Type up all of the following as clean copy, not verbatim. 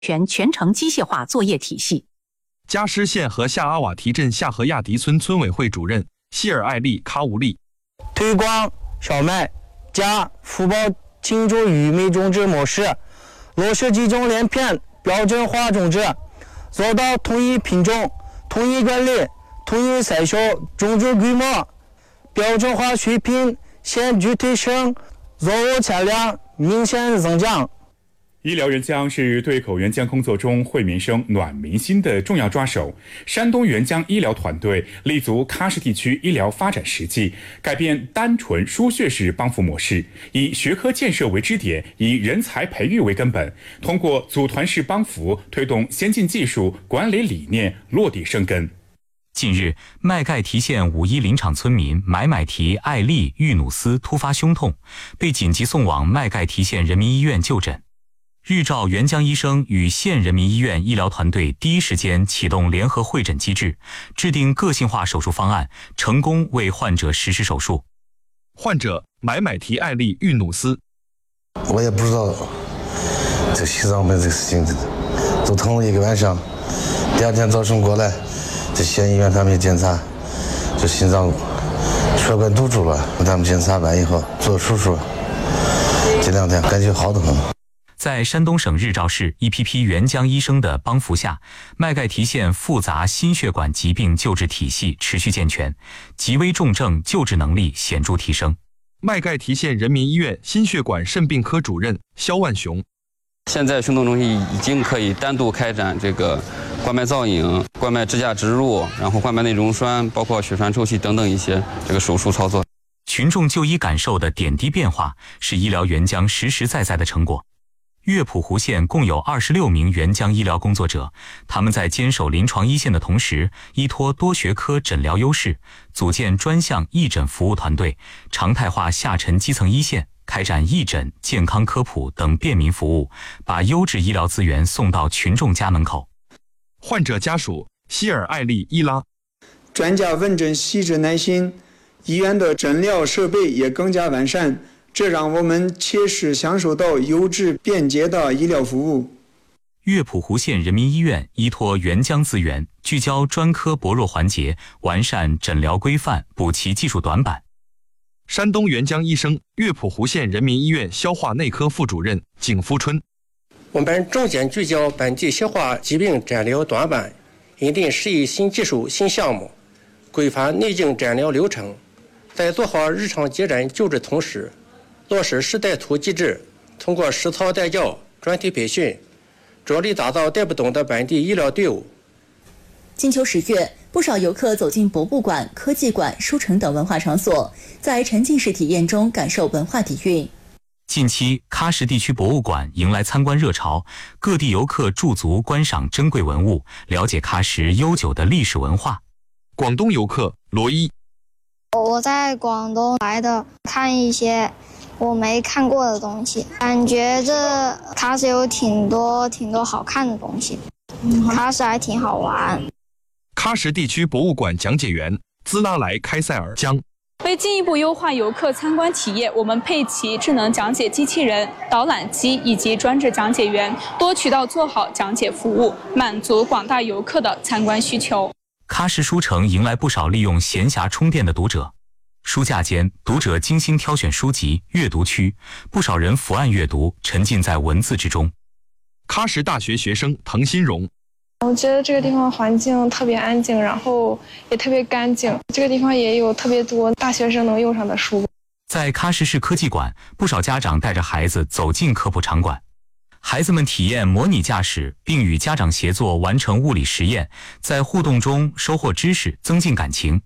全程机械化作业体系。 加施县和下阿瓦提镇下河亚迪村村委会主任希尔艾利卡乌利推广小麦、钾、福宝青竹玉米种植模式，落实集中连片标准化种植，做到统一品种、统一管理、统一筛选，种植规模标准化水平显著提升，作物产量明显增长。 医疗援疆是对口援疆工作中惠民生、暖民心的重要抓手。山东援疆医疗团队立足喀什地区医疗发展实际，改变单纯输血式帮扶模式，以学科建设为支点，以人才培育为根本，通过组团式帮扶，推动先进技术管理理念落地生根。 近日，麦盖提县5·1林场村民买提艾利玉努斯突发胸痛，被紧急送往麦盖提县人民医院就诊。日照援疆医生与县人民医院医疗团队第一时间启动联合会诊机制，制定个性化手术方案，成功为患者实施手术。 患者买提艾利玉努斯， 我也不知道这心脏病这个事情，都疼了1个晚上。第2天早晨过来，这县医院他们检查，这心脏血管堵住了，他们检查完以后做手术，这2天感觉好得很。 在山东省日照市一批援疆医生的帮扶下，麦盖提县复杂心血管疾病救治体系持续健全，极危重症救治能力显著提升。 麦盖提县人民医院心血管肾病科主任肖万雄， 现在胸痛中心已经可以单独开展这个冠脉造影、冠脉支架植入，然后冠脉内溶栓，包括血栓抽吸等等一些这个手术操作。 群众就医感受的点滴变化，是医疗援疆实实在在的成果。乐浦湖县共有26名援疆医疗工作者，他们在坚守临床一线的同时，依托多学科诊疗优势，组建专项义诊服务团队，常态化下沉基层一线，开展义诊、健康科普等便民服务，把优质医疗资源送到群众家门口。 患者家属希尔艾利伊拉， 专家问诊细致耐心，医院的诊疗设备也更加完善，这让我们切实享受到优质便捷的医疗服务。 乐浦湖县人民医院依托援疆资源，聚焦专科薄弱环节，完善诊疗规范，补齐技术短板。 山东援疆医生、乐浦湖县人民医院消化内科副主任景福春， 我们重点聚焦本地消化疾病诊疗短板，引进适宜新技术、新项目，规范内镜诊疗流程，在做好日常急诊救治同时，落实师带徒机制，通过实操带教、专题培训，着力打造带不动的本地医疗队伍。 金秋10月，不少游客走进博物馆、科技馆、书城等文化场所，在沉浸式体验中感受文化底蕴。 近期，喀什地区博物馆迎来参观热潮，各地游客驻足观赏珍贵文物，了解喀什悠久的历史文化。 广东游客罗伊， 我在广东来的，看一些我没看过的东西，感觉这喀什有挺多好看的东西，喀什还挺好玩。 喀什地区博物馆讲解员兹拉莱开塞尔江， 为进一步优化游客参观体验，我们配齐智能讲解机器人、导览机以及专职讲解员，多渠道做好讲解服务，满足广大游客的参观需求。 喀什书城迎来不少利用闲暇充电的读者。书架间，读者精心挑选书籍，阅读区，不少人伏案阅读，沉浸在文字之中。 喀什大学学生滕新荣， 我觉得这个地方环境特别安静，然后也特别干净。这个地方也有特别多大学生能用上的书。 在喀什市科技馆，不少家长带着孩子走进科普场馆，孩子们体验模拟驾驶，并与家长协作完成物理实验，在互动中收获知识，增进感情。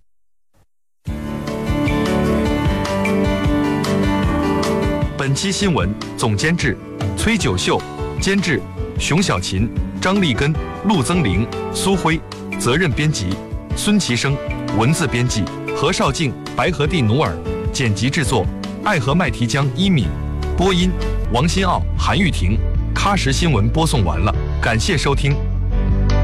本期新闻总监制崔九秀，监制熊小琴、张立根、陆增玲、苏辉，责任编辑孙其生，文字编辑何绍静、白和地努尔，剪辑制作爱和麦提江一敏，播音王新奥、韩玉婷。喀什新闻播送完了，感谢收听。